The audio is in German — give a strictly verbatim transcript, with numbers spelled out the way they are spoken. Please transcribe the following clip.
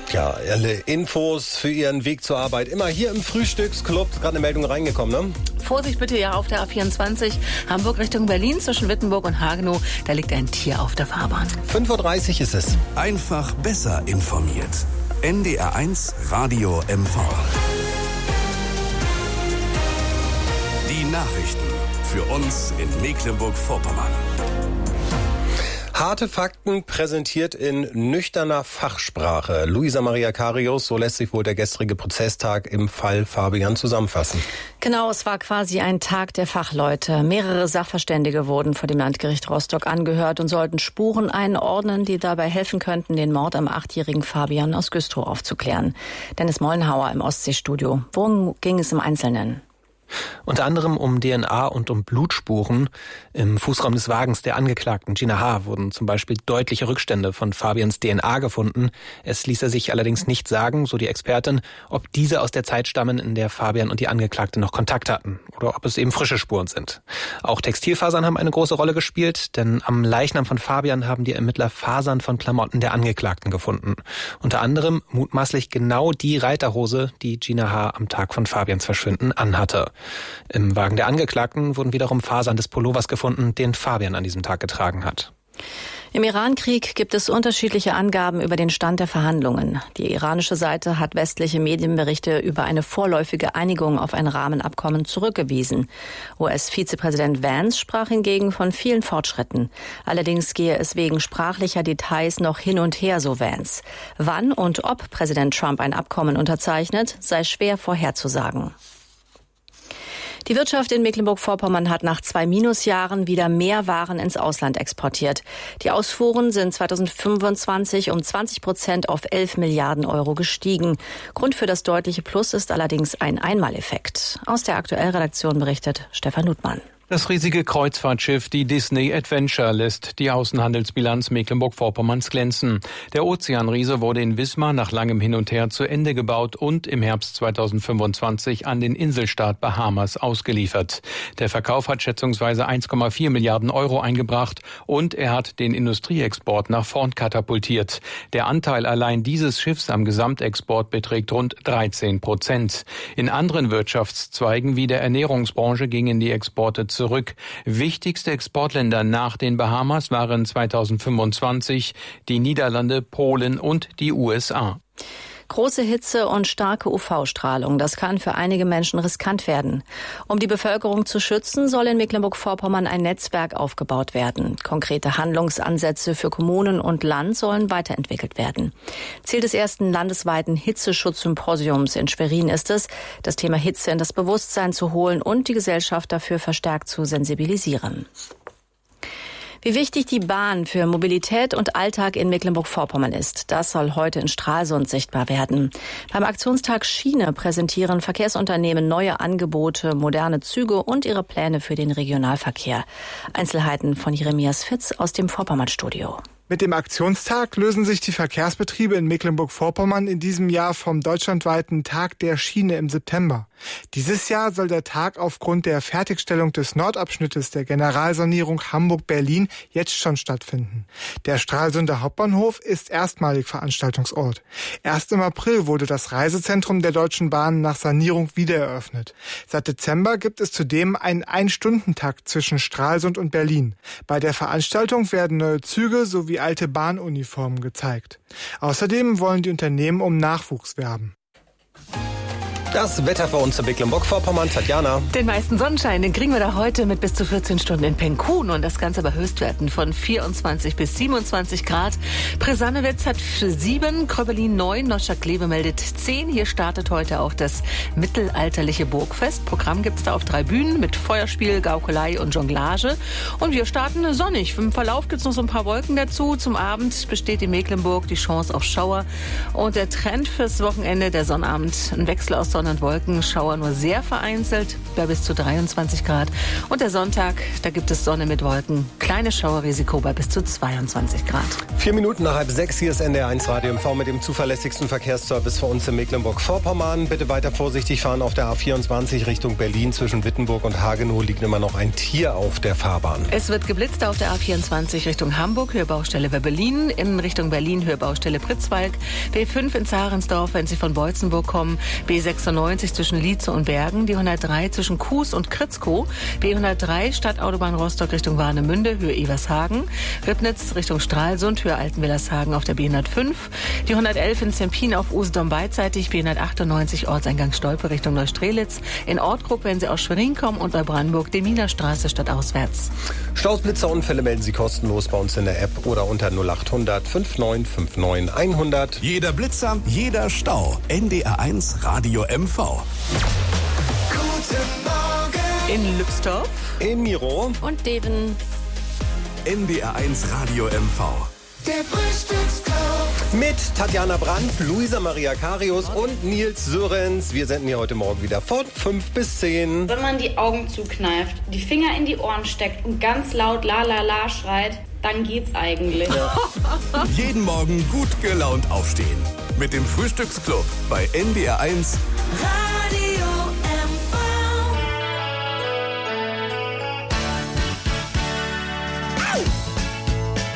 Ja, alle Infos für Ihren Weg zur Arbeit immer hier im Frühstücksclub. Gerade eine Meldung reingekommen, ne? Vorsicht bitte ja auf der A vierundzwanzig, Hamburg Richtung Berlin zwischen Wittenburg und Hagenow. Da liegt ein Tier auf der Fahrbahn. fünf Uhr dreißig ist es. Einfach besser informiert. N D R eins Radio M V. Die Nachrichten für uns in Mecklenburg-Vorpommern. Harte Fakten präsentiert in nüchterner Fachsprache. Luisa Maria Karius, so lässt sich wohl der gestrige Prozesstag im Fall Fabian zusammenfassen. Genau, es war quasi ein Tag der Fachleute. Mehrere Sachverständige wurden vor dem Landgericht Rostock angehört und sollten Spuren einordnen, die dabei helfen könnten, den Mord am achtjährigen Fabian aus Güstrow aufzuklären. Dennis Mollenhauer im Ostseestudio. Worum ging es im Einzelnen? Unter anderem um D N A und um Blutspuren. Im Fußraum des Wagens der Angeklagten Gina H. wurden zum Beispiel deutliche Rückstände von Fabians D N A gefunden. Es ließ er sich allerdings nicht sagen, so die Expertin, ob diese aus der Zeit stammen, in der Fabian und die Angeklagte noch Kontakt hatten oder ob es eben frische Spuren sind. Auch Textilfasern haben eine große Rolle gespielt, denn am Leichnam von Fabian haben die Ermittler Fasern von Klamotten der Angeklagten gefunden. Unter anderem mutmaßlich genau die Reiterhose, die Gina H. am Tag von Fabians Verschwinden anhatte. Im Wagen der Angeklagten wurden wiederum Fasern des Pullovers gefunden, den Fabian an diesem Tag getragen hat. Im Irankrieg gibt es unterschiedliche Angaben über den Stand der Verhandlungen. Die iranische Seite hat westliche Medienberichte über eine vorläufige Einigung auf ein Rahmenabkommen zurückgewiesen. U S-Vizepräsident Vance sprach hingegen von vielen Fortschritten. Allerdings gehe es wegen sprachlicher Details noch hin und her, so Vance. Wann und ob Präsident Trump ein Abkommen unterzeichnet, sei schwer vorherzusagen. Die Wirtschaft in Mecklenburg-Vorpommern hat nach zwei Minusjahren wieder mehr Waren ins Ausland exportiert. Die Ausfuhren sind zweitausendfünfundzwanzig um zwanzig Prozent auf elf Milliarden Euro gestiegen. Grund für das deutliche Plus ist allerdings ein Einmaleffekt. Aus der Aktuellredaktion berichtet Stefan Ludmann. Das riesige Kreuzfahrtschiff, die Disney Adventure, lässt die Außenhandelsbilanz Mecklenburg-Vorpommerns glänzen. Der Ozeanriese wurde in Wismar nach langem Hin und Her zu Ende gebaut und im Herbst zweitausendfünfundzwanzig an den Inselstaat Bahamas ausgeliefert. Der Verkauf hat schätzungsweise eins Komma vier Milliarden Euro eingebracht und er hat den Industrieexport nach vorn katapultiert. Der Anteil allein dieses Schiffs am Gesamtexport beträgt rund dreizehn Prozent. In anderen Wirtschaftszweigen wie der Ernährungsbranche gingen die Exporte zurück. Wichtigste Exportländer nach den Bahamas waren zweitausendfünfundzwanzig die Niederlande, Polen und die U S A. Große Hitze und starke U V-Strahlung, das kann für einige Menschen riskant werden. Um die Bevölkerung zu schützen, soll in Mecklenburg-Vorpommern ein Netzwerk aufgebaut werden. Konkrete Handlungsansätze für Kommunen und Land sollen weiterentwickelt werden. Ziel des ersten landesweiten Hitzeschutzsymposiums in Schwerin ist es, das Thema Hitze in das Bewusstsein zu holen und die Gesellschaft dafür verstärkt zu sensibilisieren. Wie wichtig die Bahn für Mobilität und Alltag in Mecklenburg-Vorpommern ist, das soll heute in Stralsund sichtbar werden. Beim Aktionstag Schiene präsentieren Verkehrsunternehmen neue Angebote, moderne Züge und ihre Pläne für den Regionalverkehr. Einzelheiten von Jeremias Fitz aus dem Vorpommern-Studio. Mit dem Aktionstag lösen sich die Verkehrsbetriebe in Mecklenburg-Vorpommern in diesem Jahr vom deutschlandweiten Tag der Schiene im September. Dieses Jahr soll der Tag aufgrund der Fertigstellung des Nordabschnittes der Generalsanierung Hamburg-Berlin jetzt schon stattfinden. Der Stralsunder Hauptbahnhof ist erstmalig Veranstaltungsort. Erst im April wurde das Reisezentrum der Deutschen Bahn nach Sanierung wiedereröffnet. Seit Dezember gibt es zudem einen Ein-Stunden-Takt zwischen Stralsund und Berlin. Bei der Veranstaltung werden neue Züge sowie alte Bahnuniformen gezeigt. Außerdem wollen die Unternehmen um Nachwuchs werben. Das Wetter für uns in Mecklenburg-Vorpommern, Tatjana. Den meisten Sonnenschein, den kriegen wir da heute mit bis zu vierzehn Stunden in Penkun und das Ganze bei Höchstwerten von vierundzwanzig bis siebenundzwanzig Grad. Bresanowitz hat sieben, Kröbelin neun, Neustadt-Kleve meldet zehn. Hier startet heute auch das mittelalterliche Burgfest. Programm gibt's da auf drei Bühnen mit Feuerspiel, Gaukelei und Jonglage. Und wir starten sonnig. Im Verlauf gibt's noch so ein paar Wolken dazu. Zum Abend besteht in Mecklenburg die Chance auf Schauer. Und der Trend fürs Wochenende, der Sonnabend, ein Wechsel aus Sonne und Wolken, Schauer nur sehr vereinzelt, bei bis zu dreiundzwanzig Grad. Und der Sonntag, da gibt es Sonne mit Wolken, kleines Schauerrisiko bei bis zu zweiundzwanzig Grad. Vier Minuten nach halb sechs, hier ist N D R eins Radio M V mit dem zuverlässigsten Verkehrsservice für uns in Mecklenburg-Vorpommern. Bitte weiter vorsichtig fahren auf der A vierundzwanzig Richtung Berlin. Zwischen Wittenburg und Hagenow liegt immer noch ein Tier auf der Fahrbahn. Es wird geblitzt auf der A vierundzwanzig Richtung Hamburg, Höhebaustelle Berlin, in Richtung Berlin, Höhebaustelle Pritzwalk, B fünf in Zarensdorf, wenn Sie von Beutzenburg kommen, B sechsundneunzig zwischen Lietze und Bergen, die hundertdrei zwischen Kues und Kritzkow, B hundertdrei Stadtautobahn Rostock Richtung Warnemünde, Höhe Evershagen, Ribnitz Richtung Stralsund, Höhe Altenwillershagen auf der B hundertfünf, die hundertelf in Zempin auf Usedom beidseitig, B hundertachtundneunzig Ortseingang Stolpe Richtung Neustrelitz, in Ortgrupp, wenn Sie aus Schwerin kommen, und bei Brandenburg die Minerstraße stadtauswärts. Staus, Blitzer, Unfälle melden Sie kostenlos bei uns in der App oder unter null acht hundert fünfundneunzig neunundfünfzig hundert. Jeder Blitzer, jeder Stau. N D R eins Radio M V. Guten Morgen. In Lübsdorf, In Miro Und Deven. N D R eins Radio M V. Der Frühstücksclub. mit Tatjana Brandt, Luisa Maria Karius und Nils Sörens. Wir senden hier heute Morgen wieder von fünf bis zehn. Wenn man die Augen zukneift, die Finger in die Ohren steckt und ganz laut la la la schreit, dann geht's eigentlich. Jeden Morgen gut gelaunt aufstehen. Mit dem Frühstücksclub bei N D R eins. Radio